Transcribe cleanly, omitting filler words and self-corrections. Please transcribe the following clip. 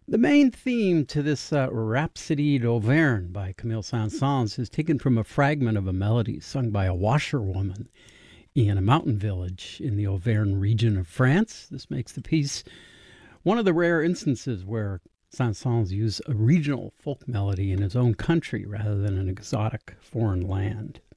The main theme to this Rhapsody d'Auvergne by Camille Saint-Saëns is taken from a fragment of a melody sung by a washerwoman in a mountain village in the Auvergne region of France. This makes the piece one of the rare instances where Saint-Saëns used a regional folk melody in his own country rather than an exotic foreign land.